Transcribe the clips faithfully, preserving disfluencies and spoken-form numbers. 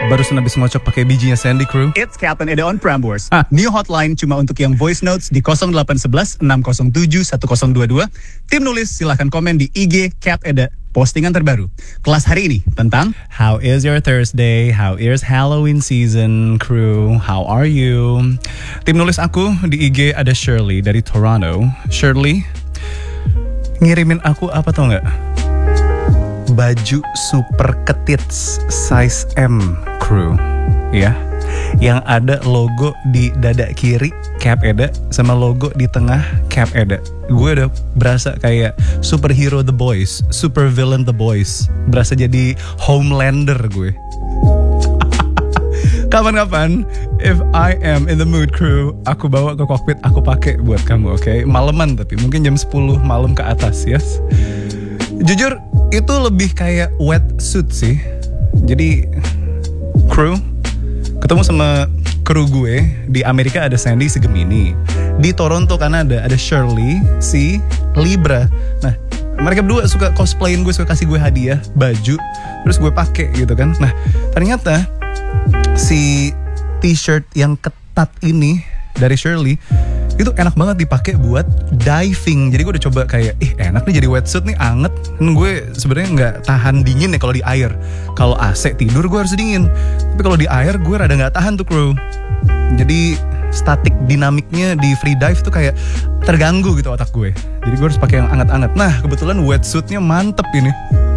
Barusan habis ngocok pakai bijinya Sandy Crew. It's Captain Eda on Prambors. Ah. New hotline cuma untuk yang voice notes di nol delapan satu satu enam nol tujuh satu nol dua dua. Tim nulis silahkan komen di I G Cap Eda. Postingan terbaru kelas hari ini tentang How is your Thursday? How is Halloween season, crew? How are you? Tim nulis aku di I G ada Shirley dari Toronto. Shirley ngirimin aku apa tau nggak? Baju super ketits size M, crew, ya. Yang ada logo di dada kiri Cap Eda sama logo di tengah Cap Eda. Gue udah berasa kayak superhero The Boys, super villain The Boys. Berasa jadi Homelander gue. Kapan-kapan, if I am in the mood, crew, aku bawa ke kokpit, aku pakai buat kamu, oke? Okay? Maleman tapi mungkin jam sepuluh malam ke atas, yes? Jujur, itu lebih kayak wetsuit sih. Jadi, crew, ketemu sama kru gue di Amerika ada Sandy si Gemini, di Toronto Kanada ada Shirley si Libra. Nah, mereka berdua suka cosplayin gue, suka kasih gue hadiah baju, terus gue pakai gitu kan. Nah, ternyata si t-shirt yang ketat ini dari Shirley itu enak banget dipakai buat diving. Jadi gue udah coba kayak, ih enak nih jadi wetsuit nih, anget. Kan gue sebenarnya nggak tahan dingin ya kalau di air. Kalau A C tidur gue harus dingin. Tapi kalau di air gue rada nggak tahan tuh, crew. Jadi statik dinamiknya di free dive tuh kayak terganggu gitu otak gue. Jadi gue harus pakai yang anget-anget. Nah kebetulan wetsuitnya mantep ini.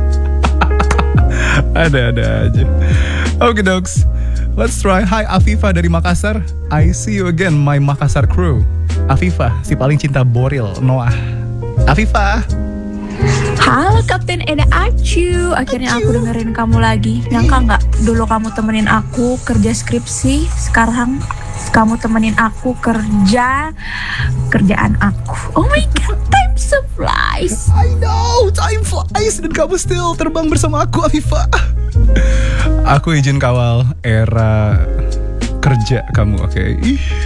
Ada-ada aja. Oke dogs, let's try. Hi Afifa dari Makassar. I see you again my Makassar crew. Afifa, si paling cinta Boril, Noah. Afifa. Halo Kapten Eda Acu. Akhirnya aku dengerin kamu lagi. Nyangka nggak dulu kamu temenin aku kerja skripsi, sekarang kamu temenin aku kerja kerjaan aku. Oh my god, time so flies. I know, time flies. Dan kamu still terbang bersama aku, Afifa. Aku izin kawal era kerja kamu, oke? Okay?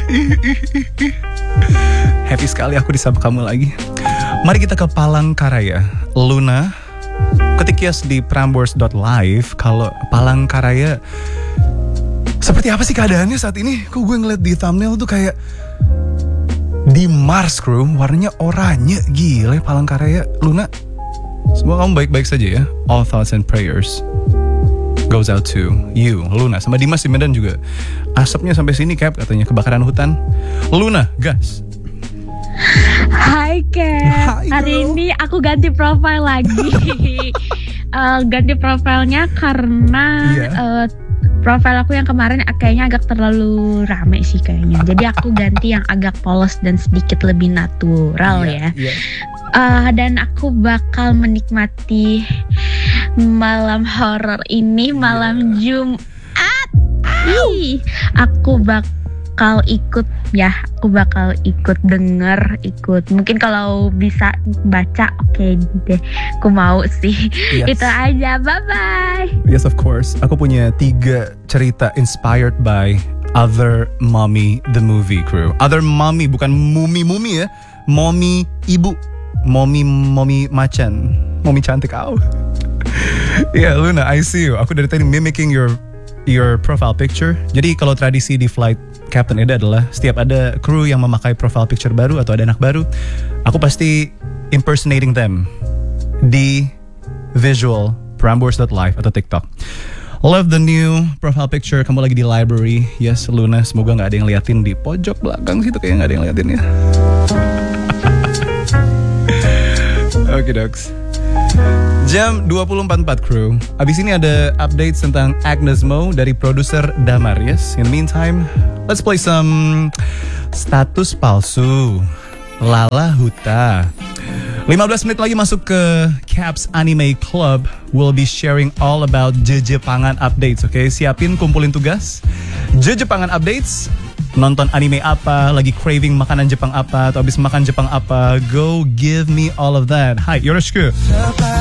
Happy sekali aku disapa kamu lagi. Mari kita ke Palangkaraya. Luna, ketik yes di prambors dot live kalau Palangkaraya seperti apa sih keadaannya saat ini? Kok gue ngeliat di thumbnail tuh kayak di Mars, crew. Warnanya oranye, gila Palangkaraya. Luna, semoga kamu baik-baik saja ya. All thoughts and prayers goes out to you, Luna. Sama Dimas di Medan juga. Asapnya sampai sini, Cap, katanya kebakaran hutan. Luna, gas. Hai Cap, hari ini aku ganti profile lagi. uh, Ganti profilnya karena yeah. uh, profile aku yang kemarin kayaknya agak terlalu rame sih kayaknya. Jadi aku ganti yang agak polos dan sedikit lebih natural yeah, ya yeah. Uh, Dan aku bakal menikmati malam horor ini, malam yeah. Jumat. Ih, aku bakal ikut ya, aku bakal ikut denger, ikut. Mungkin kalau bisa baca, oke okay deh, aku mau sih. Yes. Itu aja, bye-bye. Yes, of course. Aku punya tiga cerita inspired by Other Mommy the Movie, crew. Other Mommy, bukan mumi-mumi ya. Mommy ibu. Mommy, mommy macan. Mommy cantik, au. Ya yeah, Luna, I see you. Aku dari tadi mimicking your your profile picture. Jadi kalau tradisi di flight Captain Eda adalah setiap ada kru yang memakai profile picture baru atau ada anak baru, aku pasti impersonating them di visual prambors dot live atau TikTok. Love the new profile picture. Kamu lagi di library. Yes Luna, semoga gak ada yang liatin di pojok belakang situ, kayak gak ada yang liatin ya. Oke okay, dogs, jam dua puluh empat empat crew. Abis ini ada updates tentang Agnes Mo dari produser Damar. Yes, in the meantime, let's play some status palsu Lala Huta. lima belas menit lagi masuk ke Caps Anime Club. We'll be sharing all about Jejepangan updates. Oke, okay? Siapin, kumpulin tugas. Jejepangan updates. Nonton anime apa, lagi craving makanan Jepang apa, atau abis makan Jepang apa, go give me all of that. Hai, yoroshiku.